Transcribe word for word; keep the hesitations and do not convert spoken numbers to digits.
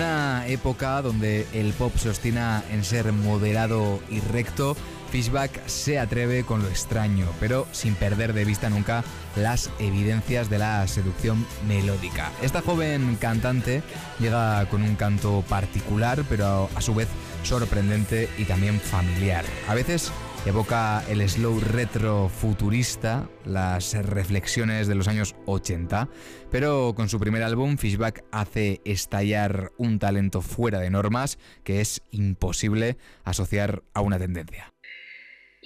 una época donde el pop se obstina en ser moderado y recto, Fishback se atreve con lo extraño, pero sin perder de vista nunca las evidencias de la seducción melódica. Esta joven cantante llega con un canto particular, pero a su vez sorprendente y también familiar. A veces evoca el slow retro futurista, las reflexiones de los años ochenta, pero con su primer álbum, Fishback hace estallar un talento fuera de normas que es imposible asociar a una tendencia.